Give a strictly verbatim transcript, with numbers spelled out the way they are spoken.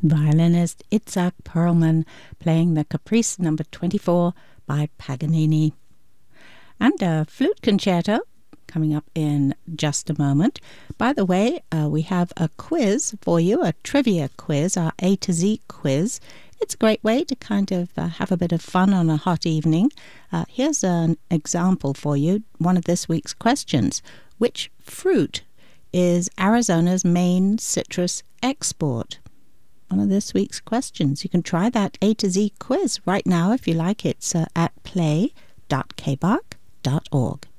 Violinist Itzhak Perlman playing the Caprice number twenty-four by Paganini. And a flute concerto coming up in just a moment. By the way, uh, we have a quiz for you, a trivia quiz, our A to Z quiz. It's a great way to kind of uh, have a bit of fun on a hot evening. Uh, here's an example for you, one of this week's questions. Which fruit is Arizona's main citrus export? One of this week's questions. You can try that A to Z quiz right now if you like. It's uh, at play dot k b a c dot org.